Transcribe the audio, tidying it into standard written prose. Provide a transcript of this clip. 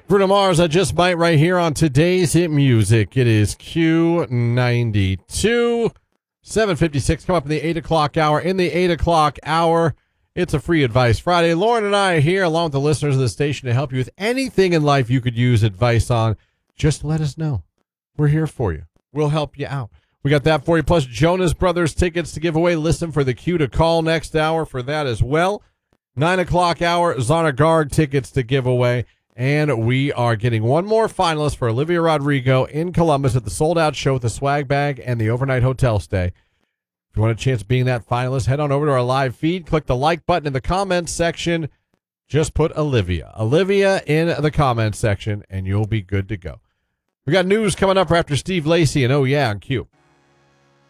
Bruno Mars, I Just Might, right here on today's Hit Music. It is Q92, 7:56, come up in the 8 o'clock hour. In the 8 o'clock hour, it's a Free Advice Friday. Lauren and I are here, along with the listeners of the station, to help you with anything in life you could use advice on. Just let us know. We're here for you. We'll help you out. We got that for you, plus Jonas Brothers tickets to give away. Listen for the cue to call next hour for that as well. 9 o'clock hour, Zana Garg tickets to give away. And we are getting one more finalist for Olivia Rodrigo in Columbus at the sold-out show with the swag bag and the overnight hotel stay. If you want a chance of being that finalist, head on over to our live feed. Click the like button in the comments section. Just put Olivia in the comments section, and you'll be good to go. We got news coming up after Steve Lacy and Oh Yeah on Q.